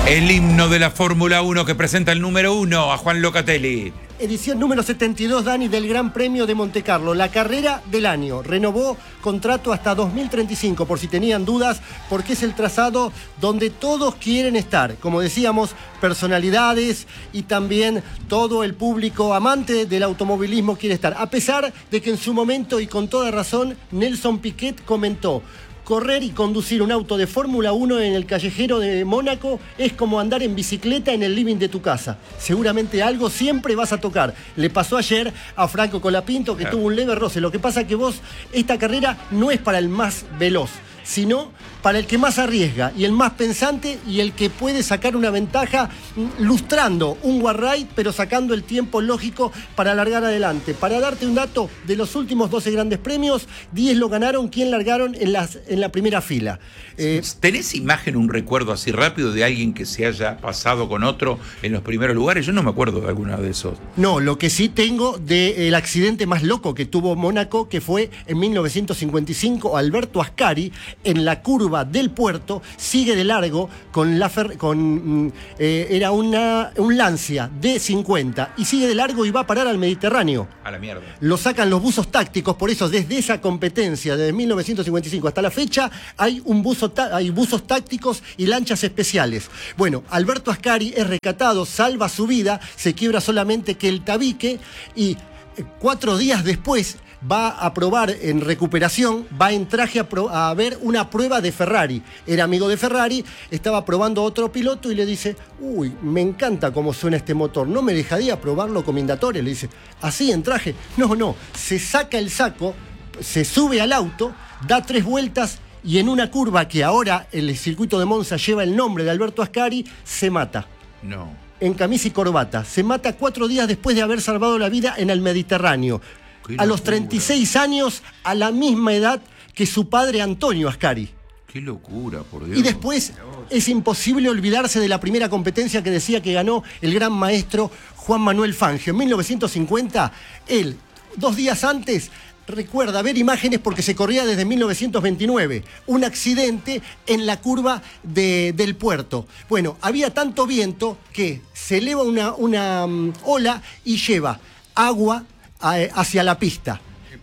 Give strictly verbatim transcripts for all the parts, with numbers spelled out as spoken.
El himno de la Fórmula uno que presenta el número uno a Juan Locatelli. Edición número setenta y dos, Dani, del Gran Premio de Montecarlo. La carrera del año. Renovó contrato hasta dos mil treinta y cinco, por si tenían dudas, porque es el trazado donde todos quieren estar. Como decíamos, personalidades y también todo el público amante del automovilismo quiere estar. A pesar de que en su momento, y con toda razón, Nelson Piquet comentó: correr y conducir un auto de Fórmula uno en el callejero de Mónaco es como andar en bicicleta en el living de tu casa. Seguramente algo siempre vas a tocar. Le pasó ayer a Franco Colapinto, que claro, tuvo un leve roce. Lo que pasa es que vos, esta carrera no es para el más veloz, sino para el que más arriesga y el más pensante y el que puede sacar una ventaja lustrando un guardrail, pero sacando el tiempo lógico para largar adelante. Para darte un dato, de los últimos doce grandes premios, diez lo ganaron quien largaron en, las, en la primera fila. Eh, ¿Tenés imagen, un recuerdo así rápido de alguien que se haya pasado con otro en los primeros lugares? Yo no me acuerdo de alguna de esos. No, lo que sí tengo del accidente más loco que tuvo Mónaco, que fue en mil novecientos cincuenta y cinco, Alberto Ascari, en la curva del puerto, sigue de largo con la fer, con eh, era una un Lancia D cincuenta y sigue de largo y va a parar al Mediterráneo. A la mierda. Lo sacan los buzos tácticos, por eso desde esa competencia, desde mil novecientos cincuenta y cinco hasta la fecha, hay un buzo hay buzos tácticos y lanchas especiales. Bueno, Alberto Ascari es rescatado, salva su vida, se quiebra solamente que el tabique y cuatro días después va a probar en recuperación, va en traje a, pro, a ver una prueba de Ferrari. Era amigo de Ferrari, estaba probando a otro piloto y le dice: uy, me encanta cómo suena este motor, ¿no me dejaría probarlo con Mindatore? Le dice: ¿así en traje? No, no, se saca el saco, se sube al auto, da tres vueltas y en una curva que ahora el circuito de Monza lleva el nombre de Alberto Ascari, se mata. No. En camisa y corbata. Se mata cuatro días después de haber salvado la vida en el Mediterráneo. A los treinta y seis años, a la misma edad que su padre Antonio Ascari. Qué locura, por Dios. Y después es imposible olvidarse de la primera competencia que decía que ganó el gran maestro Juan Manuel Fangio. En mil novecientos cincuenta, él, dos días antes, recuerda ver imágenes porque se corría desde mil novecientos veintinueve. Un accidente en la curva de, del puerto. Bueno, había tanto viento que se eleva una, una um, ola y lleva agua hacia la pista.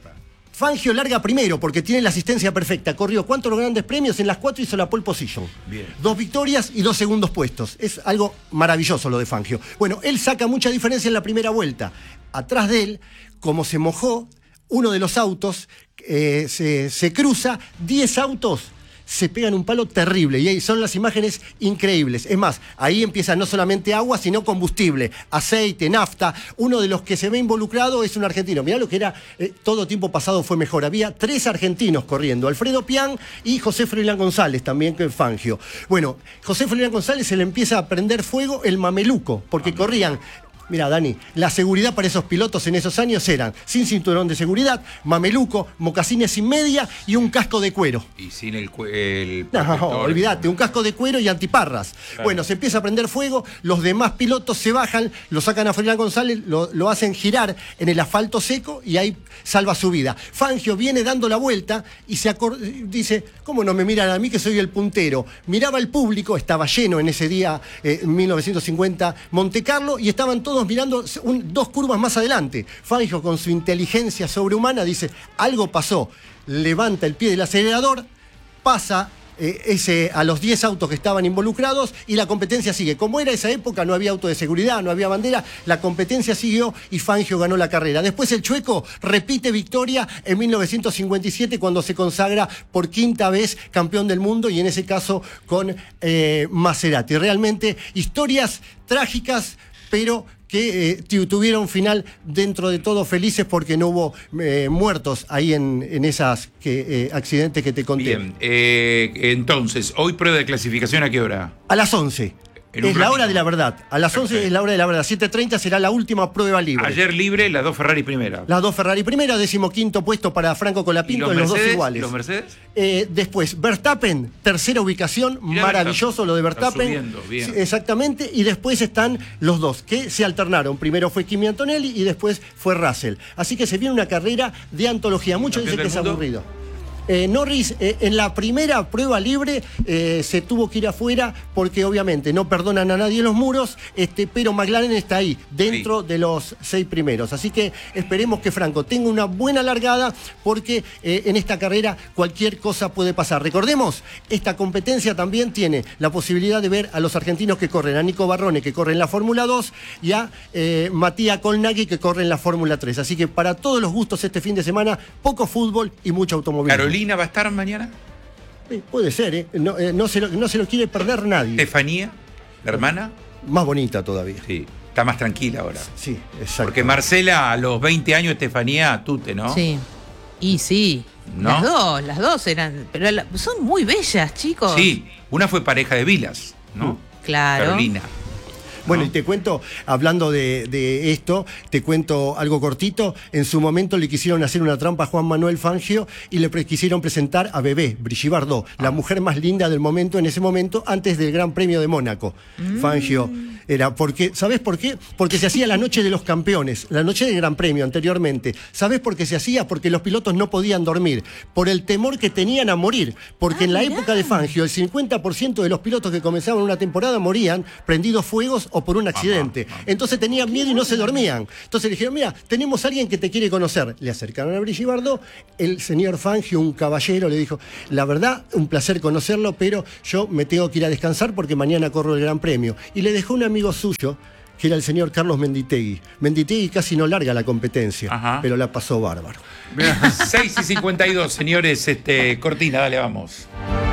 Fangio larga primero porque tiene la asistencia perfecta. Corrió cuántos los grandes premios, en las cuatro hizo la pole position. Bien. Dos victorias y dos segundos puestos. Es algo maravilloso lo de Fangio. Bueno, él saca mucha diferencia en la primera vuelta. Atrás de él, como se mojó, uno de los autos eh, se, se cruza, diez autos se pegan un palo terrible y ahí son las imágenes increíbles. Es más, ahí empieza no solamente agua, sino combustible, aceite, nafta. Uno de los que se ve involucrado es un argentino. Mirá lo que era, eh, todo tiempo pasado fue mejor. Había tres argentinos corriendo, Alfredo Pian y José Froilán González, también que Fangio. Bueno, José Froilán González se le empieza a prender fuego el mameluco, porque corrían... Mira, Dani, la seguridad para esos pilotos en esos años eran sin cinturón de seguridad, mameluco, mocasines sin media y un casco de cuero. Y sin el... el no, olvídate, un casco de cuero y antiparras. Claro. Bueno, se empieza a prender fuego, los demás pilotos se bajan, lo sacan a Froilán González, lo, lo hacen girar en el asfalto seco y ahí salva su vida. Fangio viene dando la vuelta y se dice: ¿cómo no me miran a mí que soy el puntero? Miraba al público, estaba lleno en ese día, eh, en mil novecientos cincuenta, Montecarlo, y estaban todos mirando un, dos curvas más adelante. Fangio, con su inteligencia sobrehumana, dice: algo pasó. Levanta el pie del acelerador, pasa eh, ese, a los diez autos que estaban involucrados y la competencia sigue. Como era esa época, no había auto de seguridad, no había bandera, la competencia siguió y Fangio ganó la carrera. Después el Chueco repite victoria en mil novecientos cincuenta y siete cuando se consagra por quinta vez campeón del mundo, y en ese caso con eh, Maserati. Realmente historias trágicas, pero que eh, tuvieron final dentro de todo felices porque no hubo eh, muertos ahí en, en esas que, eh, accidentes que te conté. Bien, eh, entonces, ¿hoy prueba de clasificación a qué hora? A las once. Es la hora de la verdad. A las once Perfecto. Es la hora de la verdad. siete treinta será la última prueba libre. Ayer libre, las dos Ferrari primera. Las dos Ferrari primera, decimoquinto puesto para Franco Colapinto en los Mercedes, dos iguales. ¿Los Mercedes? Eh, después, Verstappen, tercera ubicación, Mirá, maravilloso lo de Verstappen. Subiendo, bien. Sí, exactamente, y después están los dos, que se alternaron. Primero fue Kimi Antonelli y después fue Russell. Así que se viene una carrera de antología. Muchos dicen que es aburrido. Eh, Norris eh, en la primera prueba libre eh, se tuvo que ir afuera porque obviamente no perdonan a nadie en los muros, este, pero McLaren está ahí, dentro sí. de los seis primeros. Así que esperemos que Franco tenga una buena largada porque eh, en esta carrera cualquier cosa puede pasar. Recordemos, esta competencia también tiene la posibilidad de ver a los argentinos que corren, a Nico Barrone que corre en la Fórmula dos y a eh, Matías Colnaghi que corre en la Fórmula tres. Así que para todos los gustos este fin de semana, poco fútbol y mucho automovilismo. ¿Carolina va a estar mañana? Eh, puede ser, ¿eh? No, eh, no, se lo, no se lo quiere perder nadie. ¿Estefanía, la hermana? Más bonita todavía. Sí, está más tranquila ahora. Sí, exacto. Porque Marcela a los veinte años, Estefanía, tute, ¿no? Sí. Y sí, ¿no? Las dos, las dos eran, pero la, son muy bellas, chicos. Sí, una fue pareja de Vilas, ¿no? Claro. Carolina. Bueno, ¿no? Y te cuento, hablando de, de esto, te cuento algo cortito. En su momento le quisieron hacer una trampa a Juan Manuel Fangio y le pre quisieron presentar a Bebé, Brigitte Bardot, ah. la mujer más linda del momento en ese momento, antes del Gran Premio de Mónaco. Mm. Fangio era porque, ¿sabés por qué? Porque se hacía la noche de los campeones, la noche del Gran Premio anteriormente. ¿Sabés por qué se hacía? Porque los pilotos no podían dormir, por el temor que tenían a morir. Porque ah, en la mirá. época de Fangio, el cincuenta por ciento de los pilotos que comenzaban una temporada morían prendidos fuegos o por un accidente. Ajá, ajá. Entonces tenían miedo y no se dormían. Entonces le dijeron, mira, tenemos a alguien que te quiere conocer. Le acercaron a Brigitte Bardot, el señor Fangio, un caballero, le dijo, la verdad, un placer conocerlo, pero yo me tengo que ir a descansar porque mañana corro el Gran Premio. Y le dejó un amigo suyo, que era el señor Carlos Menditegui. Menditegui casi no larga la competencia, ajá. pero la pasó bárbaro. seis y cincuenta y dos, señores, este, cortina, dale, vamos.